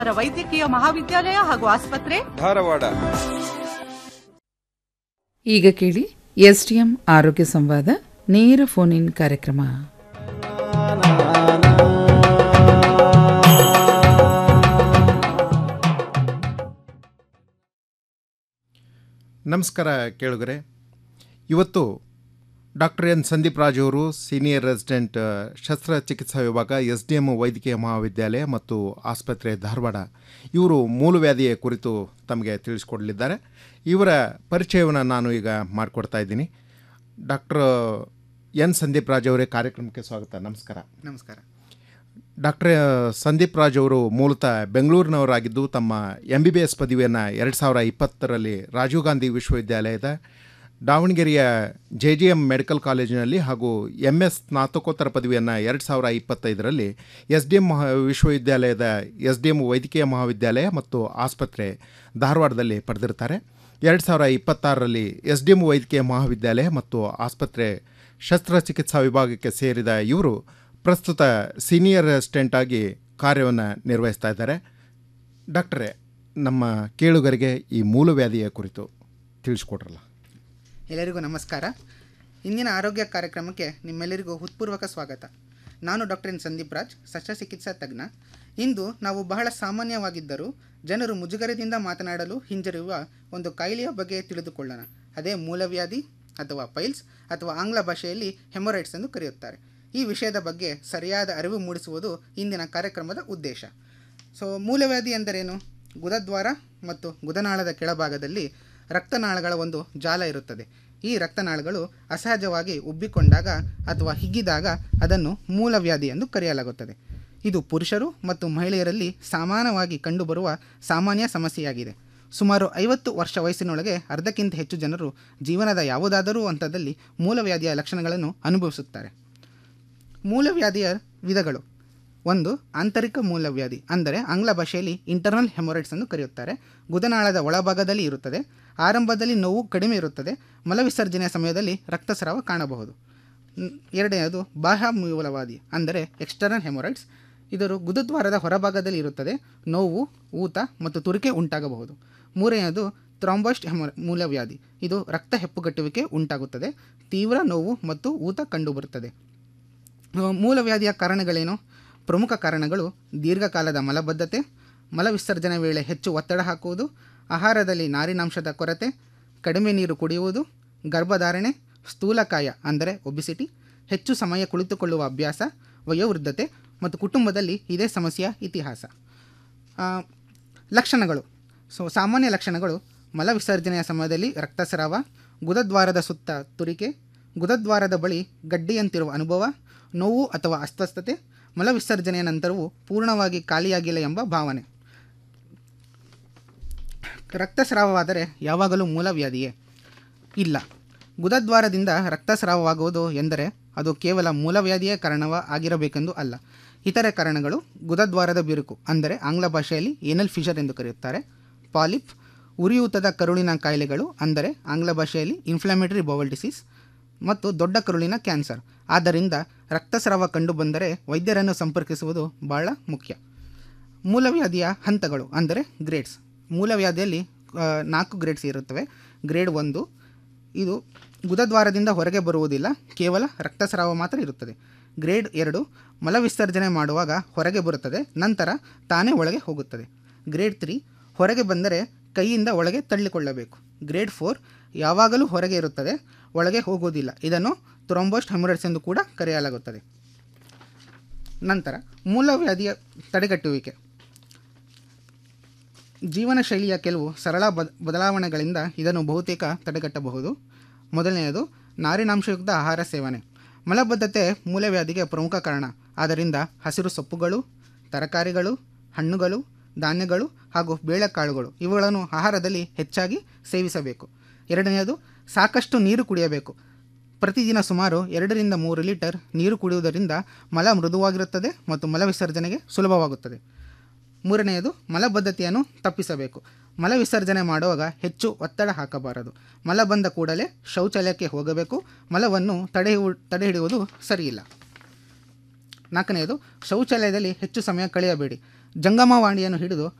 ವೈದ್ಯಕೀಯ ಮಹಾವಿದ್ಯಾಲಯ ಹಾಗೂ ಆಸ್ಪತ್ರೆ ಧಾರವಾಡ. ಈಗ ಕೇಳಿ ಎಸ್ಟಿಎಂ ಆರೋಗ್ಯ ಸಂವಾದ ನೇರ ಫೋನ್ ಇನ್ ಕಾರ್ಯಕ್ರಮ. ನಮಸ್ಕಾರ ಕೇಳುಗರೆ. ಇವತ್ತು ಡಾಕ್ಟರ್ ಎನ್ ಸಂದೀಪ್ ರಾಜ್ ಅವರು ಸೀನಿಯರ್ ರೆಸಿಡೆಂಟ್ ಶಸ್ತ್ರಚಿಕಿತ್ಸಾ ವಿಭಾಗ SDM ವೈದ್ಯಕೀಯ ಮಹಾವಿದ್ಯಾಲಯ ಮತ್ತು ಆಸ್ಪತ್ರೆ ಧಾರವಾಡ, ಇವರು ಮೂಲವ್ಯಾಧಿಯ ಕುರಿತು ತಮಗೆ ತಿಳಿಸ್ಕೊಡಲಿದ್ದಾರೆ. ಇವರ ಪರಿಚಯವನ್ನು ನಾನು ಈಗ ಮಾಡಿಕೊಡ್ತಾ ಇದ್ದೀನಿ. ಡಾಕ್ಟರ್ ಎನ್ ಸಂದೀಪ್ ರಾಜ್ ಅವರೇ, ಕಾರ್ಯಕ್ರಮಕ್ಕೆ ಸ್ವಾಗತ. ನಮಸ್ಕಾರ. ನಮಸ್ಕಾರ. ಡಾಕ್ಟರ್ ಸಂದೀಪ್ ರಾಜ್ ಅವರು ಮೂಲತಃ ಬೆಂಗಳೂರಿನವರಾಗಿದ್ದು ತಮ್ಮ MBBS ಪದವಿಯನ್ನು 2020ರಲ್ಲಿ ರಾಜೀವ್ ಗಾಂಧಿ ವಿಶ್ವವಿದ್ಯಾಲಯದ ದಾವಣಗೆರೆಯ JGM ಮೆಡಿಕಲ್ ಕಾಲೇಜಿನಲ್ಲಿ ಹಾಗೂ MS ಸ್ನಾತಕೋತ್ತರ ಪದವಿಯನ್ನು 2025ರಲ್ಲಿ SDM ವಿಶ್ವವಿದ್ಯಾಲಯದ SDM ವೈದ್ಯಕೀಯ ಮಹಾವಿದ್ಯಾಲಯ ಮತ್ತು ಆಸ್ಪತ್ರೆ ಧಾರವಾಡದಲ್ಲಿ ಪಡೆದಿರ್ತಾರೆ. 2026ರಲ್ಲಿ SDM ವೈದ್ಯಕೀಯ ಮಹಾವಿದ್ಯಾಲಯ ಮತ್ತು ಆಸ್ಪತ್ರೆ ಶಸ್ತ್ರಚಿಕಿತ್ಸಾ ವಿಭಾಗಕ್ಕೆ ಸೇರಿದ ಇವರು ಪ್ರಸ್ತುತ ಸೀನಿಯರ್ ರೆಸಿಡೆಂಟ್ ಆಗಿ ಕಾರ್ಯವನ್ನು ನಿರ್ವಹಿಸ್ತಾ ಇದ್ದಾರೆ. ಡಾಕ್ಟರೇ, ನಮ್ಮ ಕೇಳುಗರಿಗೆ ಈ ಮೂಲವ್ಯಾಧಿಯ ಕುರಿತು ತಿಳಿಸ್ಕೊಡ್ರಲ್ಲ. ಎಲ್ಲರಿಗೂ ನಮಸ್ಕಾರ. ಇಂದಿನ ಆರೋಗ್ಯ ಕಾರ್ಯಕ್ರಮಕ್ಕೆ ನಿಮ್ಮೆಲ್ಲರಿಗೂ ಹೃತ್ಪೂರ್ವಕ ಸ್ವಾಗತ. ನಾನು ಡಾಕ್ಟರ್ ಎನ್ ಸಂದೀಪ್ ರಾಜ್, ಶಸ್ತ್ರಚಿಕಿತ್ಸಾ ತಜ್ಞ. ಇಂದು ನಾವು ಬಹಳ ಸಾಮಾನ್ಯವಾಗಿದ್ದರೂ ಜನರು ಮುಜುಗರದಿಂದ ಮಾತನಾಡಲು ಹಿಂಜರಿಯುವ ಒಂದು ಕಾಯಿಲೆಯ ಬಗ್ಗೆ ತಿಳಿದುಕೊಳ್ಳೋಣ. ಅದೇ ಮೂಲವ್ಯಾಧಿ ಅಥವಾ ಪೈಲ್ಸ್, ಅಥವಾ ಆಂಗ್ಲ ಭಾಷೆಯಲ್ಲಿ ಹೆಮೊರೈಡ್ಸ್ ಎಂದು ಕರೆಯುತ್ತಾರೆ. ಈ ವಿಷಯದ ಬಗ್ಗೆ ಸರಿಯಾದ ಅರಿವು ಮೂಡಿಸುವುದು ಇಂದಿನ ಕಾರ್ಯಕ್ರಮದ ಉದ್ದೇಶ. ಮೂಲವ್ಯಾಧಿ ಎಂದರೇನು? ಗುದದ್ವಾರ ಮತ್ತು ಗುದನಾಳದ ಕೆಳಭಾಗದಲ್ಲಿ ರಕ್ತನಾಳಗಳ ಒಂದು ಜಾಲ ಇರುತ್ತದೆ. ಈ ರಕ್ತನಾಳಗಳು ಅಸಹಜವಾಗಿ ಉಬ್ಬಿಕೊಂಡಾಗ ಅಥವಾ ಹಿಗ್ಗಿದಾಗ ಅದನ್ನು ಮೂಲವ್ಯಾಧಿ ಎಂದು ಕರೆಯಲಾಗುತ್ತದೆ. ಇದು ಪುರುಷರು ಮತ್ತು ಮಹಿಳೆಯರಲ್ಲಿ ಸಮಾನವಾಗಿ ಕಂಡುಬರುವ ಸಾಮಾನ್ಯ ಸಮಸ್ಯೆಯಾಗಿದೆ. ಸುಮಾರು 50 ವರ್ಷ ವಯಸ್ಸಿನೊಳಗೆ ಅರ್ಧಕ್ಕಿಂತ ಹೆಚ್ಚು ಜನರು ಜೀವನದ ಯಾವುದಾದರೂ ಹಂತದಲ್ಲಿ ಮೂಲವ್ಯಾಧಿಯ ಲಕ್ಷಣಗಳನ್ನು ಅನುಭವಿಸುತ್ತಾರೆ. ಮೂಲವ್ಯಾಧಿಯ ವಿಧಗಳು: 1. ಆಂತರಿಕ ಮೂಲವ್ಯಾಧಿ, ಅಂದರೆ ಆಂಗ್ಲ ಭಾಷೆಯಲ್ಲಿ ಇಂಟರ್ನಲ್ ಹೆಮೊರೈಡ್ಸ್ ಎಂದು ಕರೆಯುತ್ತಾರೆ. ಗುದನಾಳದ ಒಳಭಾಗದಲ್ಲಿ ಇರುತ್ತದೆ. ಆರಂಭದಲ್ಲಿ ನೋವು ಕಡಿಮೆ ಇರುತ್ತದೆ. ಮಲವಿಸರ್ಜನೆಯ ಸಮಯದಲ್ಲಿ ರಕ್ತಸ್ರಾವ ಕಾಣಬಹುದು. 2. ಬಾಹ್ಯ ಮೂಲವ್ಯಾಧಿ, ಅಂದರೆ ಎಕ್ಸ್ಟರ್ನಲ್ ಹೆಮೊರೈಡ್ಸ್. ಇದರ ಗುದದ್ವಾರದ ಹೊರಭಾಗದಲ್ಲಿ ಇರುತ್ತದೆ. ನೋವು, ಊತ ಮತ್ತು ತುರಿಕೆ ಉಂಟಾಗಬಹುದು. 3. ಥ್ರಾಂಬೋಸ್ಟ್ ಮೂಲವ್ಯಾಧಿ. ಇದು ರಕ್ತ ಹೆಪ್ಪುಗಟ್ಟುವಿಕೆ ಉಂಟಾಗುತ್ತದೆ. ತೀವ್ರ ನೋವು ಮತ್ತು ಊತ ಕಂಡುಬರುತ್ತದೆ. ಮೂಲವ್ಯಾಧಿಯ ಕಾರಣಗಳೇನು? ಪ್ರಮುಖ ಕಾರಣಗಳು: ದೀರ್ಘಕಾಲದ ಮಲಬದ್ಧತೆ, ಮಲವಿಸರ್ಜನೆ ವೇಳೆ ಹೆಚ್ಚು ಒತ್ತಡ ಹಾಕುವುದು, ಆಹಾರದಲ್ಲಿ ನಾರಿನಾಂಶದ ಕೊರತೆ, ಕಡಿಮೆ ನೀರು ಕುಡಿಯುವುದು, ಗರ್ಭಧಾರಣೆ, ಸ್ಥೂಲಕಾಯ ಅಂದರೆ ಒಬಿಸಿಟಿ, ಹೆಚ್ಚು ಸಮಯ ಕುಳಿತುಕೊಳ್ಳುವ ಅಭ್ಯಾಸ, ವಯೋವೃದ್ಧತೆ ಮತ್ತು ಕುಟುಂಬದಲ್ಲಿ ಇದೇ ಸಮಸ್ಯೆಯ ಇತಿಹಾಸ. ಲಕ್ಷಣಗಳು: ಸಾಮಾನ್ಯ ಲಕ್ಷಣಗಳು: ಮಲವಿಸರ್ಜನೆಯ ಸಮಯದಲ್ಲಿ ರಕ್ತಸ್ರಾವ, ಗುದದ್ವಾರದ ಸುತ್ತ ತುರಿಕೆ, ಗುದದ್ವಾರದ ಬಳಿ ಗಡ್ಡೆಯಂತಿರುವ ಅನುಭವ, ನೋವು ಅಥವಾ ಅಸ್ವಸ್ಥತೆ, ಮಲವಿಸರ್ಜನೆಯ ನಂತರವೂ ಪೂರ್ಣವಾಗಿ ಖಾಲಿಯಾಗಿಲ್ಲ ಎಂಬ ಭಾವನೆ. ರಕ್ತಸ್ರಾವವಾದರೆ ಯಾವಾಗಲೂ ಮೂಲವ್ಯಾಧಿಯೇ? ಇಲ್ಲ. ಗುದದ್ವಾರದಿಂದ ರಕ್ತಸ್ರಾವವಾಗುವುದು ಎಂದರೆ ಅದು ಕೇವಲ ಮೂಲವ್ಯಾಧಿಯೇ ಕಾರಣವಾಗಿರಬೇಕೆಂದು ಅಲ್ಲ. ಇತರೆ ಕಾರಣಗಳು: ಗುದದ್ವಾರದ ಬಿರುಕು, ಅಂದರೆ ಆಂಗ್ಲ ಭಾಷೆಯಲ್ಲಿ ಏನಲ್ ಫಿಷರ್ ಎಂದು ಕರೆಯುತ್ತಾರೆ. ಪಾಲಿಪ್, ಉರಿಯೂತದ ಕರುಳಿನ ಕಾಯಿಲೆಗಳು, ಅಂದರೆ ಆಂಗ್ಲ ಭಾಷೆಯಲ್ಲಿ ಇನ್ಫ್ಲಮೇಟರಿ ಬೌವಲ್ ಡಿಸೀಸ್, ಮತ್ತು ದೊಡ್ಡ ಕರುಳಿನ ಕ್ಯಾನ್ಸರ್. ಆದ್ದರಿಂದ ರಕ್ತಸ್ರಾವ ಕಂಡುಬಂದರೆ ವೈದ್ಯರನ್ನು ಸಂಪರ್ಕಿಸುವುದು ಬಹಳ ಮುಖ್ಯ. ಮೂಲವ್ಯಾಧಿಯ ಹಂತಗಳು, ಅಂದರೆ ಗ್ರೇಡ್ಸ್. ಮೂಲವ್ಯಾಧಿಯಲ್ಲಿ 4 ಗ್ರೇಡ್ಸ್ ಇರುತ್ತವೆ. ಗ್ರೇಡ್ 1 ಇದು ಗುದದ್ವಾರದಿಂದ ಹೊರಗೆ ಬರುವುದಿಲ್ಲ, ಕೇವಲ ರಕ್ತಸ್ರಾವ ಮಾತ್ರ ಇರುತ್ತದೆ. ಗ್ರೇಡ್ 2 ಮಲವಿಸರ್ಜನೆ ಮಾಡುವಾಗ ಹೊರಗೆ ಬರುತ್ತದೆ, ನಂತರ ತಾನೇ ಒಳಗೆ ಹೋಗುತ್ತದೆ. ಗ್ರೇಡ್ 3 ಹೊರಗೆ ಬಂದರೆ ಕೈಯಿಂದ ಒಳಗೆ ತಳ್ಳಿಕೊಳ್ಳಬೇಕು. ಗ್ರೇಡ್ 4 ಯಾವಾಗಲೂ ಹೊರಗೆ ಇರುತ್ತದೆ, ಒಳಗೆ ಹೋಗುವುದಿಲ್ಲ. ಇದನ್ನು ಥ್ರಾಂಬೋಸ್ಟ್ ಹೆಮೊರೈಡ್ಸ್ ಎಂದು ಕೂಡ ಕರೆಯಲಾಗುತ್ತದೆ. ನಂತರ ಮೂಲವ್ಯಾಧಿಯ ತಡೆಗಟ್ಟುವಿಕೆ. ಜೀವನ ಶೈಲಿಯ ಕೆಲವು ಸರಳ ಬದಲಾವಣೆಗಳಿಂದ ಇದನ್ನು ಬಹುತೇಕ ತಡೆಗಟ್ಟಬಹುದು. ಮೊದಲನೆಯದು ನಾರಿನಾಂಶಯುಕ್ತ ಆಹಾರ ಸೇವನೆ. ಮಲಬದ್ಧತೆ ಮೂಲವ್ಯಾಧಿಗೆ ಪ್ರಮುಖ ಕಾರಣ. ಆದ್ದರಿಂದ ಹಸಿರು ಸೊಪ್ಪುಗಳು, ತರಕಾರಿಗಳು, ಹಣ್ಣುಗಳು, ಧಾನ್ಯಗಳು ಹಾಗೂ ಬೇಳೆಕಾಳುಗಳು ಇವುಗಳನ್ನು ಆಹಾರದಲ್ಲಿ ಹೆಚ್ಚಾಗಿ ಸೇವಿಸಬೇಕು. 2. ಸಾಕಷ್ಟು ನೀರು ಕುಡಿಯಬೇಕು. ಪ್ರತಿದಿನ ಸುಮಾರು 2 ರಿಂದ 3 ಲೀಟರ್ ನೀರು ಕುಡಿಯುವುದರಿಂದ ಮಲ ಮೃದುವಾಗಿರುತ್ತದೆ ಮತ್ತು ಮಲವಿಸರ್ಜನೆಗೆ ಸುಲಭವಾಗುತ್ತದೆ. 3. ಮಲಬದ್ಧತೆಯನ್ನು ತಪ್ಪಿಸಬೇಕು. ಮಲವಿಸರ್ಜನೆ ಮಾಡುವಾಗ ಹೆಚ್ಚು ಒತ್ತಡ ಹಾಕಬಾರದು. ಮಲ ಬಂದ ಕೂಡಲೇ ಶೌಚಾಲಯಕ್ಕೆ ಹೋಗಬೇಕು. ಮಲವನ್ನು ತಡೆಹಿಡಿಯುವುದು ಸರಿಯಿಲ್ಲ. 4. ಶೌಚಾಲಯದಲ್ಲಿ ಹೆಚ್ಚು ಸಮಯ ಕಳೆಯಬೇಡಿ. ಜಂಗಮವಾಣಿಯನ್ನು ಹಿಡಿದು